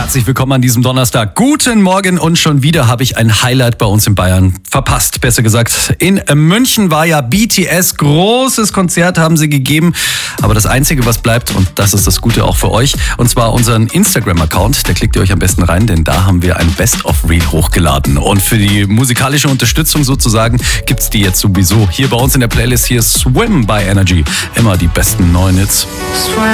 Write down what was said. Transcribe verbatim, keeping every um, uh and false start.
Herzlich willkommen an diesem Donnerstag. Guten Morgen und schon wieder habe ich ein Highlight bei uns in Bayern verpasst. Besser gesagt, in München war ja B T S. Großes Konzert haben sie gegeben. Aber das Einzige, was bleibt, und das ist das Gute auch für euch, und zwar unseren Instagram-Account. Da klickt ihr euch am besten rein, denn da haben wir ein Best-of-Reel hochgeladen. Und für die musikalische Unterstützung sozusagen gibt's die jetzt sowieso hier bei uns in der Playlist. Hier Swim by Energy. Immer die besten neuen Hits.